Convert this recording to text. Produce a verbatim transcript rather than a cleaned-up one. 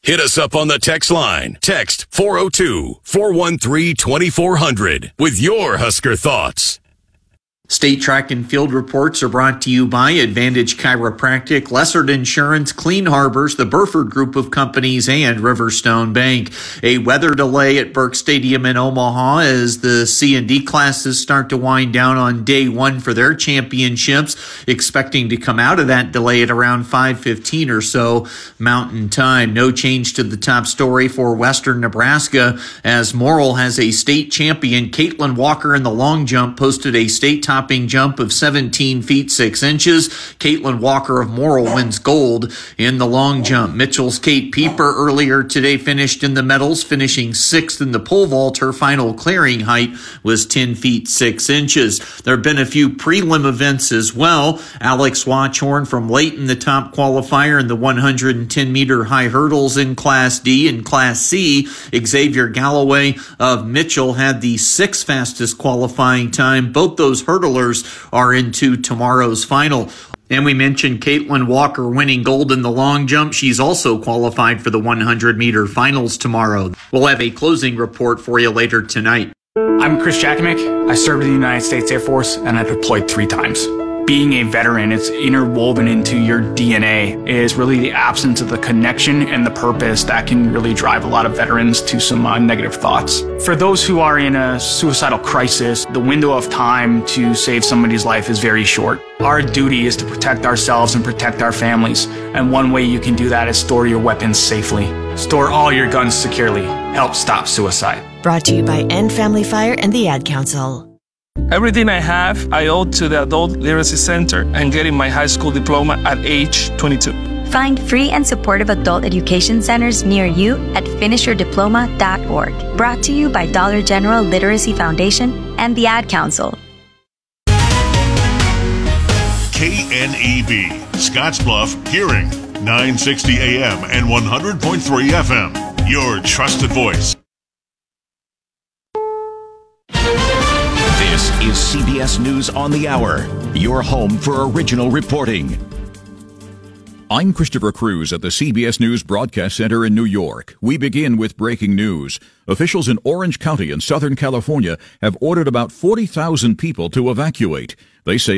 Hit us up on the text line. Text four oh two, four one three, two four zero zero with your Husker thoughts. State Track and Field reports are brought to you by Advantage Chiropractic, Lessard Insurance, Clean Harbors, the Burford Group of Companies, and Riverstone Bank. A weather delay at Burke Stadium in Omaha as the C and D classes start to wind down on day one for their championships, expecting to come out of that delay at around five fifteen or so Mountain Time. No change to the top story for Western Nebraska as Morrill has a state champion. Caitlin Walker in the long jump posted a state top jump of seventeen feet six inches. Caitlin Walker of Morrill wins gold in the long jump. Mitchell's Kate Pieper earlier today finished in the medals, finishing sixth in the pole vault. Her final clearing height was ten feet six inches. There have been a few prelim events as well. Alex Watchhorn from Layton, the top qualifier in the one hundred ten meter high hurdles in Class D. In Class C, Xavier Galloway of Mitchell had the sixth fastest qualifying time. Both those hurdlers are into tomorrow's final. And we mentioned Caitlin Walker winning gold in the long jump. She's also qualified for the one hundred meter finals tomorrow. We'll have a closing report for you later tonight. I'm Chris Jakimick. I served in the United States Air Force and I deployed three times. Being a veteran, it's interwoven into your D N A, is really the absence of the connection and the purpose that can really drive a lot of veterans to some uh, negative thoughts. For those who are in a suicidal crisis, the window of time to save somebody's life is very short. Our duty is to protect ourselves and protect our families, and one way you can do that is store your weapons safely. Store all your guns securely. Help stop suicide. Brought to you by End Family Fire and the Ad Council. Everything I have, I owe to the Adult Literacy Center and getting my high school diploma at age twenty-two. Find free and supportive adult education centers near you at finish your diploma dot org. Brought to you by Dollar General Literacy Foundation and the Ad Council. K N E B, Scottsbluff, Hearing, nine sixty A M and one hundred point three F M. Your trusted voice. This is C B S News on the Hour, your home for original reporting. I'm Christopher Cruz at the C B S News Broadcast Center in New York. We begin with breaking news. Officials in Orange County in Southern California have ordered about forty thousand people to evacuate. They say